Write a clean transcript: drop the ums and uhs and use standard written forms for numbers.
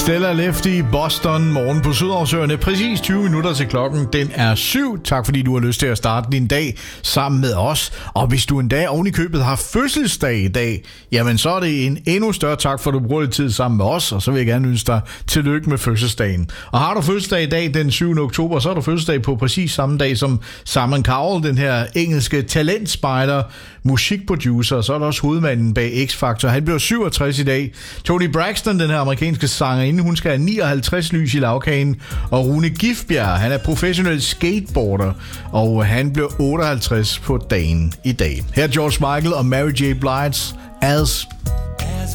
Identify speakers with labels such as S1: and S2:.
S1: Stella Left i Boston, morgen på Sydhavsøerne. Præcis 20 minutter til klokken. Den er 7. Tak fordi du har lyst til at starte din dag sammen med os. Og hvis du en dag oven i købet har fødselsdag i dag, jamen så er det en endnu større tak for, at du bruger lidt tid sammen med os. Og så vil jeg gerne ønske dig tillykke med fødselsdagen. Og har du fødselsdag i dag den 7. oktober, så er du fødselsdag på præcis samme dag som Simon Cowell, den her engelske talentspejder, musikproducer. Så er der også hovedmanden bag X-Factor. Han bliver 67 i dag. Toni Braxton, den her amerikanske sangerinde, hun skal have 59 lys i lagkagen. Og Rune Gifbjerg, han er professionel skateboarder, og han bliver 58 på dagen i dag. Her er George Michael og Mary J. Blige's As.